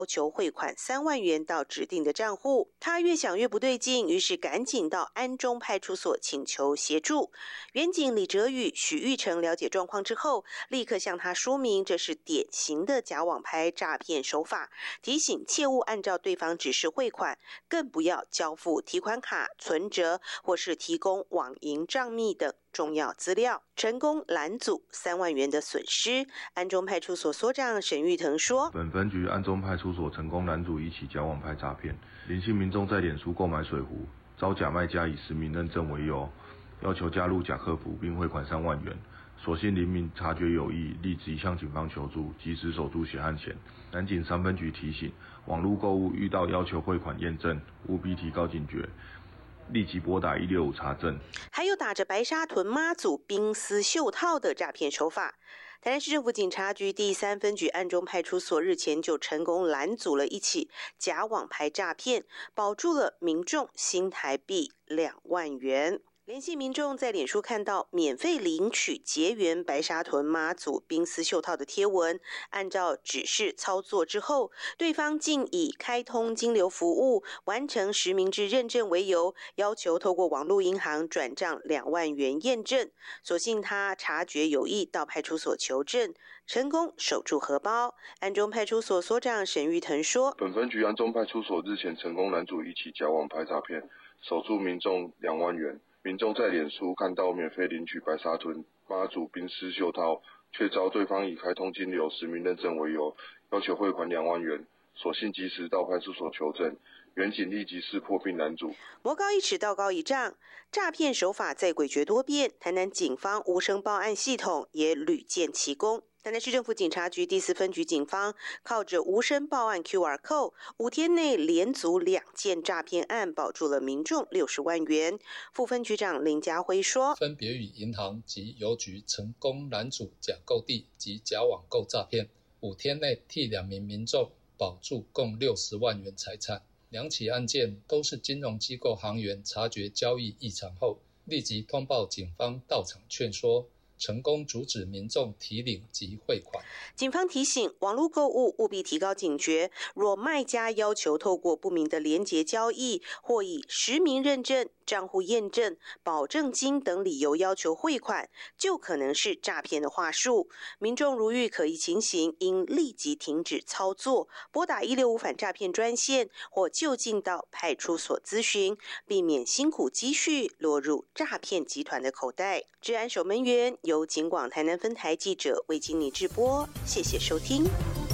求汇款3万元到指定的账户。他越想越不对劲，于是赶紧到安中派出所请求协助。员警李哲宇、许玉成了解状况之后，立刻向他说明这是典型的假网拍诈骗手法，提醒切勿按照对方指示汇款，更不要交付提款卡、存折或是提供网银账密等重要资料，成功拦阻3万元的损失。安中派出所所长沈玉腾说： 本分局安中派出所成功拦阻一起假网拍诈骗，林姓民众在脸书购买水壶，遭假卖家以实名认证为由，要求加入假客服并汇款3万元。所幸林民察觉有异，立即向警方求助，及时守住血案前。南警3分局提醒，网络购物遇到要求汇款验证，务必提高警觉，立即拨打165查证。 还有打着白沙屯妈祖冰丝袖套的诈骗手法。台南市政府警察局第3分局安中派出所日前就成功拦阻了一起假网拍诈骗，保住了民众新台币2万元。联系民众在脸书看到免费领取结缘白沙屯妈祖冰丝袖套的贴文，按照指示操作之后，对方竟以开通金流服务、完成实名制认证为由，要求透过网络银行转账2万元验证。所幸他察觉有异，到派出所求证，成功守住荷包。安中派出所所长沈玉腾说： 本分局安中派出所日前成功拦阻一起假网拍诈骗，守住民众2万元。民众在脸书看到免费领取白沙屯妈祖冰丝袖套，却遭对方以开通金流实名认证为由，要求汇款2万元。所幸及时到派出所求证，员警立即识破并拦阻。 魔高一尺，道高一丈，诈骗手法再诡谲多变，台南警方无声报案系统也屡见奇功。台南市政府警察局第4分局警方靠着无声报案 QR Code，5天内连组2件诈骗案，保住了民众60万元。副分局长林家辉说： 分别与银行及邮局成功拦阻假购地及假网购诈骗，5天内替2名民众保住共60万元财产。2起案件都是金融机构行员察觉交易异常后，立即通报警方到场劝说，成功阻止民众提领及汇款。 警方提醒，网络购物务必提高警觉，若卖家要求透过不明的连结交易，或以实名认证、账户验证、保证金等理由要求汇款，就可能是诈骗的话术。民众如遇可疑情形，应立即停止操作，拨打165反诈骗专线，或就近到派出所咨询，避免辛苦积蓄落入诈骗集团的口袋。治安守门员由警广台南分台记者为经理制播，谢谢收听。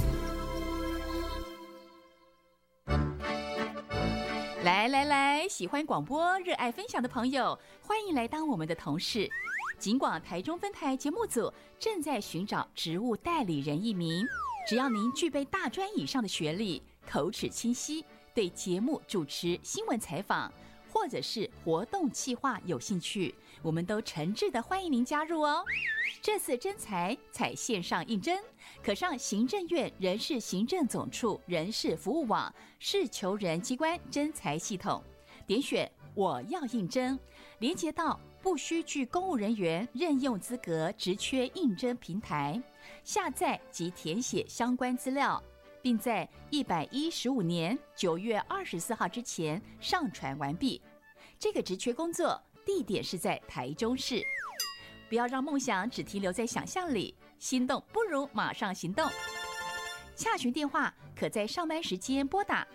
来，喜欢广播、热爱分享的朋友，欢迎来当我们的同事。警广台中分台节目组正在寻找职务代理人1名，只要您具备大专以上的学历，口齿清晰，对节目主持、新闻采访或者是活动企划有兴趣，我们都诚挚的欢迎您加入哦。这次征才采线上应征，可上行政院人事行政总处人事服务网事求人机关征才系统，点选我要应征，连接到不需具公务人员任用资格职缺应征平台，下载及填写相关资料，并在115年9月24号之前上传完毕。这个职缺工作地点是在台中市。不要让梦想只停留在想象里，心动不如马上行动。洽询电话可在上班时间拨打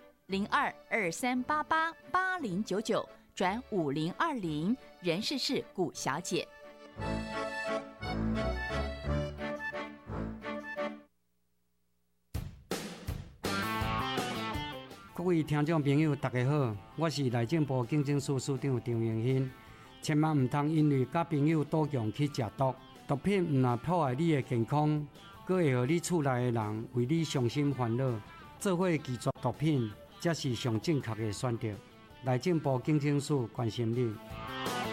0223888099转5020，人事是古小姐。 各位听众朋友大家好，我是内政部警政署署长张永新。千万唔通因为甲朋友赌强去食毒，毒品唔但破坏你的健康，阁会互你厝内的人为你伤心烦恼。做伙拒绝毒品，才是上正确的选择。内政部警政署关心你。